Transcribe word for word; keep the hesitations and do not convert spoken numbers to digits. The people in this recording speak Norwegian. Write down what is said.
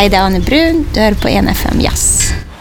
Hei, det er Anne Brun. Du hører på en F M Jazz.